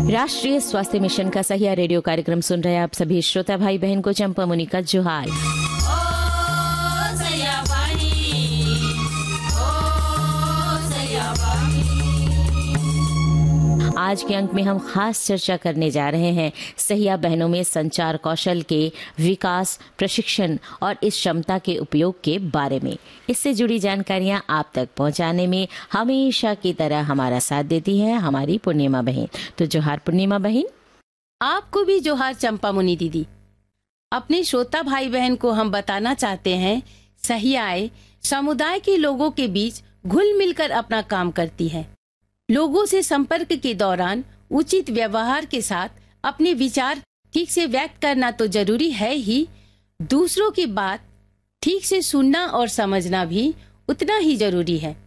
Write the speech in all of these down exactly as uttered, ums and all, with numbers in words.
राष्ट्रीय स्वास्थ्य मिशन का सहिया रेडियो कार्यक्रम सुन रहे आप सभी श्रोता भाई बहन को चंपा मुनि का जोहार। आज के अंक में हम खास चर्चा करने जा रहे हैं सहिया बहनों में संचार कौशल के विकास, प्रशिक्षण और इस क्षमता के उपयोग के बारे में। इससे जुड़ी जानकारियां आप तक पहुंचाने में हमेशा की तरह हमारा साथ देती है हमारी पूर्णिमा बहन। तो जोहार पूर्णिमा बहन। आपको भी जोहार चंपा मुनि दीदी। अपने श्रोता भाई बहन को हम बताना चाहते हैं, सहियाएं समुदाय के लोगों के बीच घुल मिलकर अपना काम करती है। लोगों से संपर्क के दौरान उचित व्यवहार के साथ अपने विचार ठीक से व्यक्त करना तो जरूरी है ही, दूसरों की बात ठीक से सुनना और समझना भी उतना ही जरूरी है।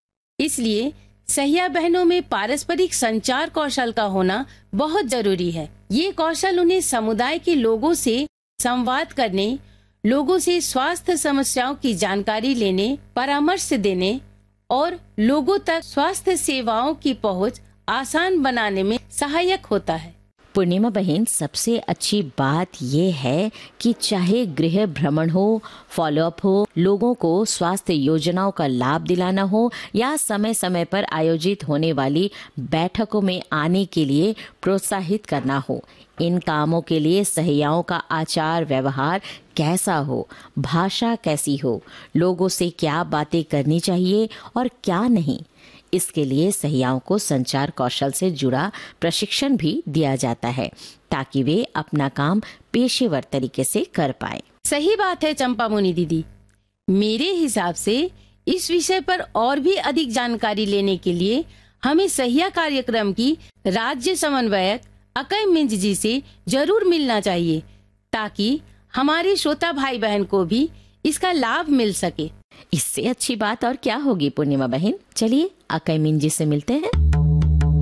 इसलिए सहिया बहनों में पारस्परिक संचार कौशल का होना बहुत जरूरी है। ये कौशल उन्हें समुदाय के लोगों से संवाद करने, लोगों से स्वास्थ्य समस्याओं की जानकारी लेने, परामर्श देने और लोगों तक स्वास्थ्य सेवाओं की पहुंच आसान बनाने में सहायक होता है। पूर्णिमा बहन, सबसे अच्छी बात यह है कि चाहे गृह भ्रमण हो, फॉलोअप हो, लोगों को स्वास्थ्य योजनाओं का लाभ दिलाना हो या समय समय पर आयोजित होने वाली बैठकों में आने के लिए प्रोत्साहित करना हो, इन कामों के लिए सहियाओं का आचार व्यवहार कैसा हो, भाषा कैसी हो, लोगों से क्या बातें करनी चाहिए और क्या नहीं, इसके लिए सहियाओं को संचार कौशल से जुड़ा प्रशिक्षण भी दिया जाता है ताकि वे अपना काम पेशेवर तरीके से कर पाए। सही बात है चंपा मुनि दीदी। मेरे हिसाब से इस विषय पर और भी अधिक जानकारी लेने के लिए हमें सहिया कार्यक्रम की राज्य समन्वयक अकई मिंज जी से जरूर मिलना चाहिए ताकि हमारे श्रोता भाई बहन को भी इसका लाभ मिल सके। इससे अच्छी बात और क्या होगी पूर्णिमा बहन। चलिए अकई मिंज जी से मिलते हैं।